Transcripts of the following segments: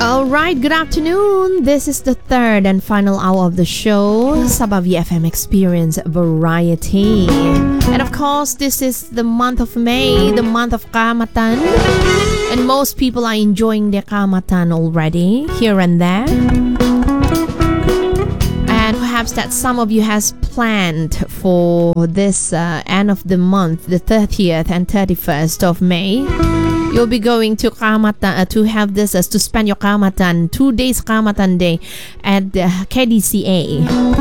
All right, good afternoon. This is the third and final hour of the show, Sabah VFM Experience Variety. And of course, this is the month of May, the month of Kaamatan. And most people are enjoying their Kaamatan already, here and there. And perhaps that some of you has planned for this end of the month, the 30th and 31st of May. You'll be going to Kaamatan to have this as to spend your Kaamatan 2 days Kaamatan day at the KDCA.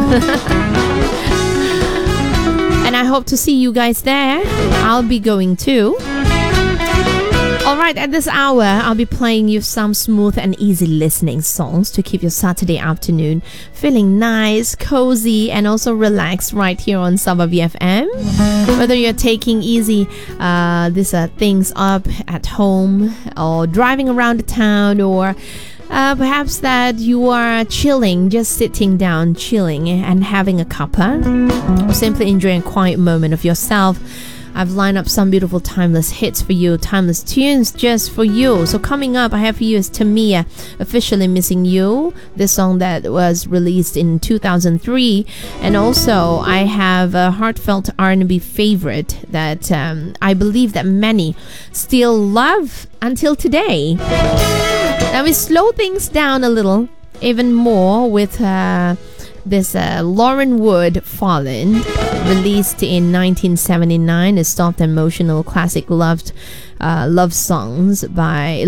And I hope to see you guys there. I'll be going too. Alright, at this hour, I'll be playing you some smooth and easy listening songs to keep your Saturday afternoon feeling nice, cozy, and also relaxed right here on Sabah VFM. Whether you're taking easy things up at home or driving around the town, or perhaps that you are chilling, just sitting down, chilling and having a cuppa, or simply enjoying a quiet moment of yourself. I've lined up some beautiful timeless hits for you, timeless tunes just for you. So coming up, I have for you is Tamia, Officially Missing You, this song that was released in 2003. And also, I have a heartfelt R&B favorite that I believe that many still love until today. Now we slow things down a little, even more with this Lauren Wood, Fallen, released in 1979, a soft and emotional classic love song by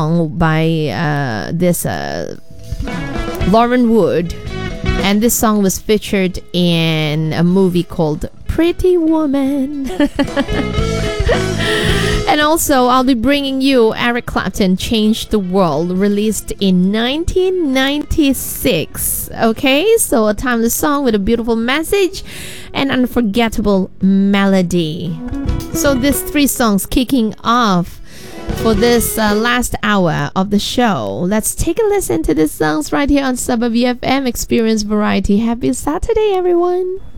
this Lauren Wood, and this song was featured in a movie called Pretty Woman. And also, I'll be bringing you Eric Clapton, Change the World, released in 1996. Okay, so a timeless song with a beautiful message and unforgettable melody. So these three songs kicking off for this last hour of the show. Let's take a listen to these songs right here on Sabah VFM Experience Variety. Happy Saturday, everyone.